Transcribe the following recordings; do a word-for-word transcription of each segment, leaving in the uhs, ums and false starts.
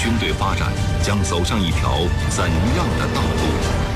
军队发展将走上一条怎样的道路？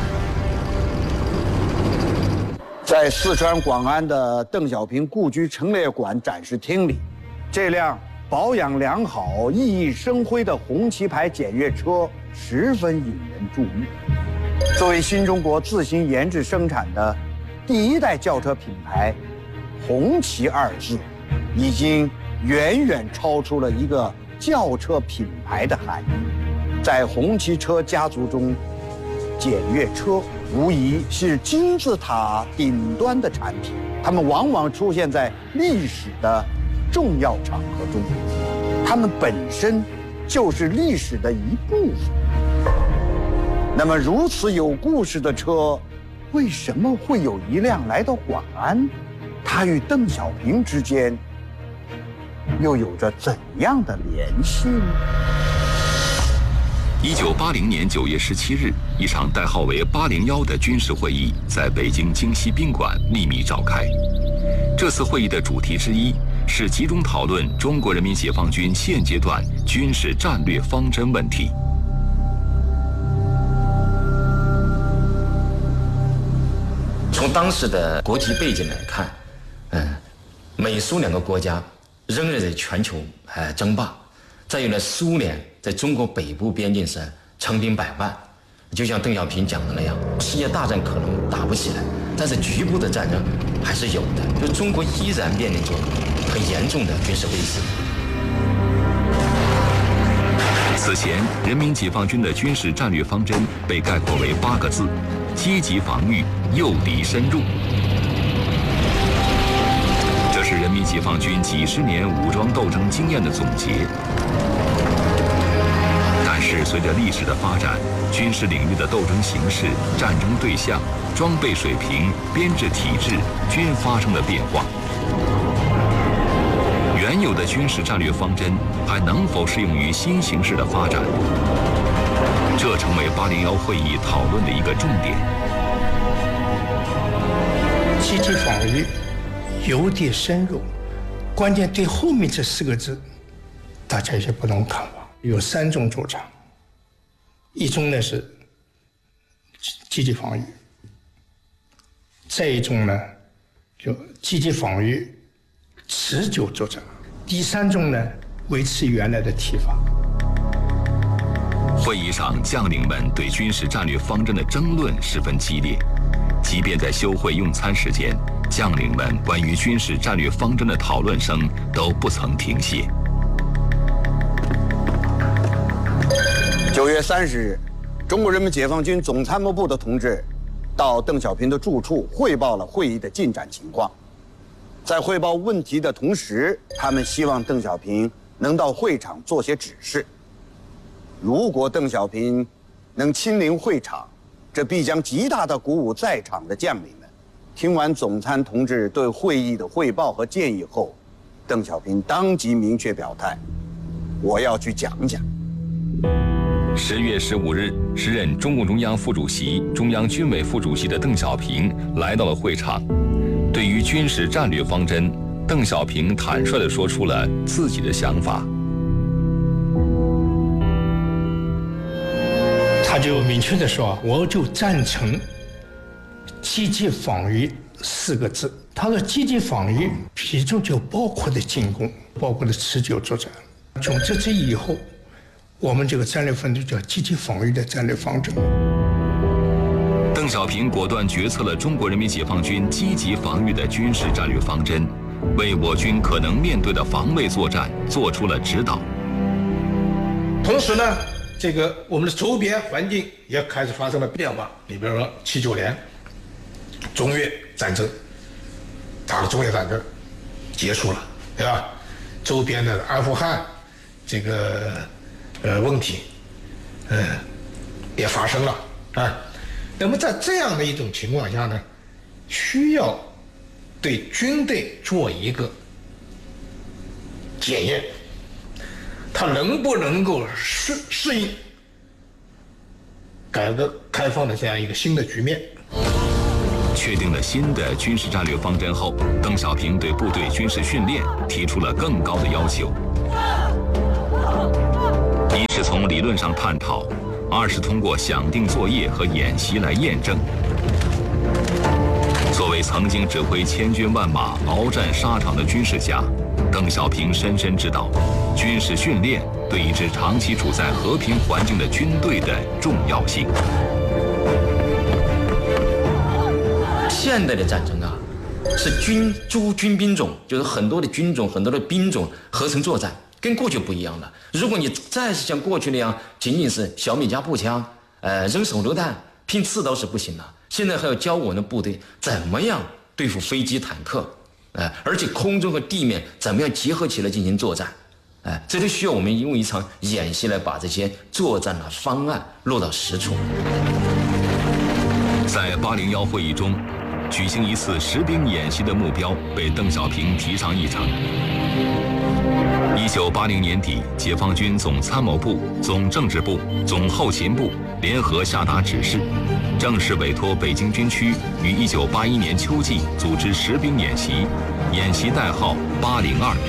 在四川广安的邓小平故居陈列馆展示厅里，这辆保养良好、熠熠生辉的红旗牌检阅车十分引人注目。作为新中国自行研制生产的第一代轿车品牌，红旗二字已经远远超出了一个轿车品牌的含义。在红旗车家族中，检阅车无疑是金字塔顶端的产品，它们往往出现在历史的重要场合中，它们本身就是历史的一部分。那么，如此有故事的车，为什么会有一辆来到广安？它与邓小平之间又有着怎样的联系呢？ 一九八零年九月十七日，一场代号为“八零幺”的军事会议在北京京西宾馆秘密召开。这次会议的主题之一是集中讨论中国人民解放军现阶段军事战略方针问题。 从当时的国际背景来看，嗯，美苏两个国家仍然在全球呃争霸。再有呢，苏联在中国北部边境上成兵百万，就像邓小平讲的那样，世界大战可能打不起来，但是局部的战争还是有的。就中国依然面临着很严重的军事危机。 此前，人民解放军的军事战略方针被概括为八个字：积极防御，诱敌深入。这是人民解放军几十年武装斗争经验的总结。但是，随着历史的发展，军事领域的斗争形势、战争对象、装备水平、编制体制均发生了变化。原有的军事战略方针还能否适用于新形势的发展？这成为八零幺会议讨论的一个重点。 积极防御，诱敌深入，关键对后面这四个字，大家有些不同看法。有三种主张，一种呢是积极防御，再一种呢就积极防御持久作战，第三种呢维持原来的提法。 会议上，将领们对军事战略方针的争论十分激烈，即便在休会用餐时间，将领们关于军事战略方针的讨论声都不曾停歇。 九月三十日，中国人民解放军总参谋部的同志到邓小平的住处汇报了会议的进展情况。在汇报问题的同时，他们希望邓小平能到会场做些指示。如果邓小平能亲临会场，这必将极大地鼓舞在场的将领们。听完总参同志对会议的汇报和建议后，邓小平当即明确表态：我要去讲讲。 十月十五日，时任中共中央副主席、中央军委副主席的邓小平来到了会场。对于军事战略方针，邓小平坦率地说出了自己的想法。 他就明确地说：“我就赞成积极防御四个字。”他说：“积极防御，其中就包括了进攻，包括了持久作战。从这次以后，我们这个战略方针叫积极防御的战略方针。” 邓小平果断决策了中国人民解放军积极防御的军事战略方针，为我军可能面对的防卫作战做出了指导。 同时呢，这个我们的周边环境也开始发生了变化。你比如说，七九年中越战争，打了中越战争结束了，对吧？周边的阿富汗这个呃问题，嗯、呃，也发生了啊。那么在这样的一种情况下呢，需要对军队做一个检验，它能不能够适适应改革开放的这样一个新的局面。 确定了新的军事战略方针后，邓小平对部队军事训练提出了更高的要求。一是从理论论上探讨，二是通过想定作业和演习来验证。作为曾经指挥千军万马鏖战沙场的军事家，邓小平深深知道军事训练对一支长期处在和平环境的军队的重要性。 现代的战争啊，是军诸军兵种，就是很多的军种、很多的兵种合成作战，跟过去不一样了。如果你再是像过去那样，仅仅是小米加步枪，呃，扔手榴弹、拼刺刀是不行了。现在还要教我们的部队怎么样对付飞机、坦克，呃，而且空中和地面怎么样结合起来进行作战，呃，这都需要我们用一场演习来把这些作战的方案落到实处。 在八零幺会议中，举行一次实兵演习的目标被邓小平提上议程。一九八零年底，解放军总参谋部、总政治部、总后勤部联合下达指示，正式委托北京军区于一九八一年秋季组织实兵演习，演习代号八零二。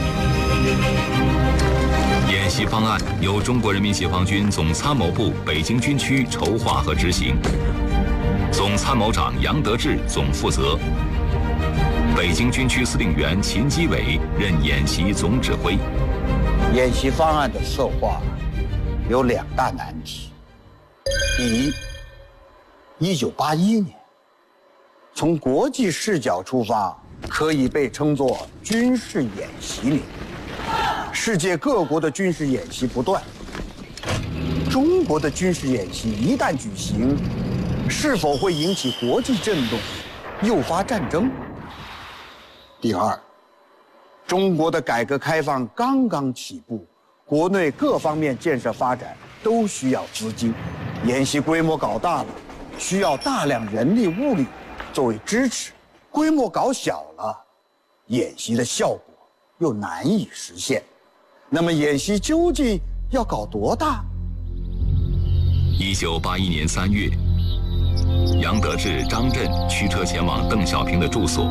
演习方案由中国人民解放军总参谋部北京军区筹划和执行，总参谋长杨得志总负责。北京军区司令员秦基伟任演习总指挥。 演习方案的策划有两大难题。第一，一九八一年，从国际视角出发，可以被称作军事演习年。世界各国的军事演习不断，中国的军事演习一旦举行，是否会引起国际震动，诱发战争？第二，中国的改革开放刚刚起步，国内各方面建设发展都需要资金，演习规模搞大了，需要大量人力物力作为支持；规模搞小了，演习的效果又难以实现。那么演习究竟要搞多大？ 一九八一年三月，杨得志、张震驱车前往邓小平的住所。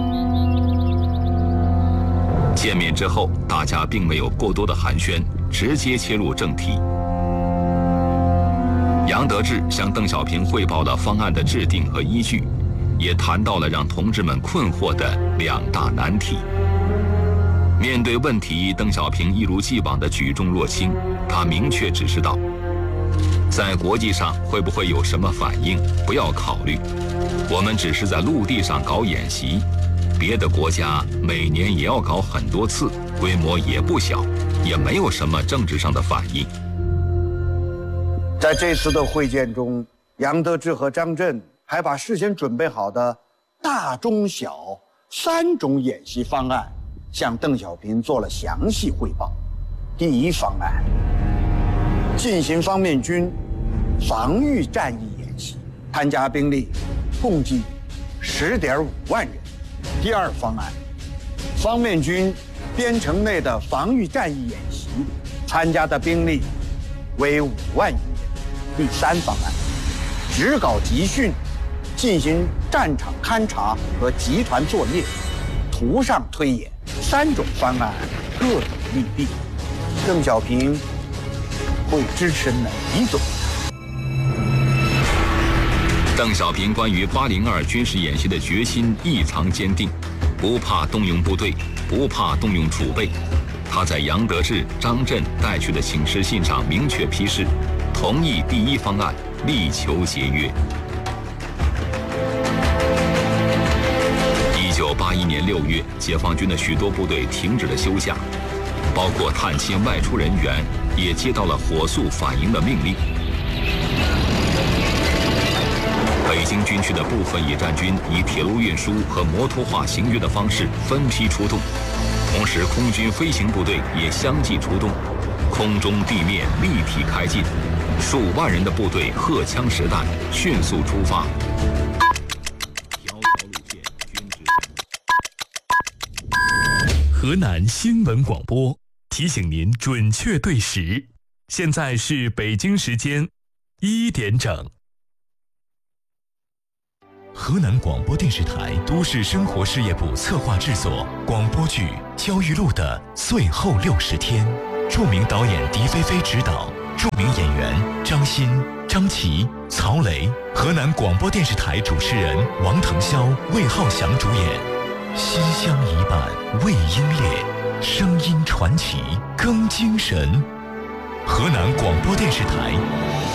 见面之后，大家并没有过多的寒暄，直接切入正题。杨得志向邓小平汇报了方案的制定和依据，也谈到了让同志们困惑的两大难题。面对问题，邓小平一如既往的举重若轻，他明确指示道，在国际上会不会有什么反应，不要考虑，我们只是在陆地上搞演习，别的国家每年也要搞很多次，规模也不小，也没有什么政治上的反应。 在这次的会见中，杨得志和张震还把事先准备好的大、中、小三种演习方案向邓小平做了详细汇报。第一方案，进行方面军防御战役演习，参加兵力共计十点五万人。第二方案，方面军边城内的防御战役演习，参加的兵力为五万余人。第三方案，只搞集训，进行战场勘察和集团作业，图上推演。三种方案各有利弊，邓小平会支持哪一种？ 邓小平关于八零二军事演习的决心异常坚定，不怕动用部队，不怕动用储备。他在杨得志、张震带去的请示信上明确批示，同意第一方案，力求节约。一九八一年六月，解放军的许多部队停止了休假，包括探亲外出人员也接到了火速反应的命令。北京军区的部分野战军以铁路运输和摩托化行军的方式分批出动，同时空军飞行部队也相继出动，空中地面立体开进，数万人的部队荷枪实弹，迅速出发。 河南新闻广播提醒您准确对时，现在是北京时间一点整。河南广播电视台都市生活事业部策划制作广播剧《焦裕禄的最后六十天》，著名导演狄菲菲执导， 著名演员张欣、张琪、曹雷，河南广播电视台主持人王腾霄、魏浩翔主演，心香一半未英烈，声音传奇更精神。河南广播电视台